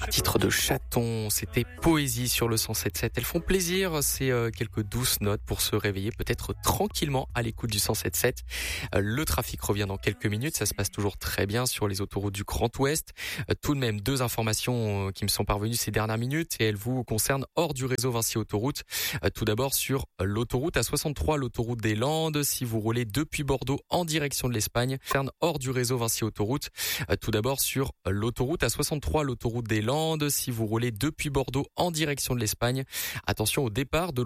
Titre de chaton, c'était Poésie sur le 107.7. Elles font plaisir, c'est quelques douces notes pour se réveiller, peut-être tranquillement à l'écoute du 107.7. Le trafic revient dans quelques minutes, ça se passe toujours très bien sur les autoroutes du Grand Ouest. Tout de même, deux informations qui me sont parvenues ces dernières minutes et elles vous concernent hors du réseau Vinci Autoroute. Tout d'abord sur l'autoroute A63, l'autoroute des Landes, si vous roulez depuis Bordeaux en direction de l'Espagne, concerne hors du réseau Vinci Autoroute. Tout d'abord sur l'autoroute A63, l'autoroute des Landes, si vous roulez depuis Bordeaux en direction de l'Espagne. Attention au départ de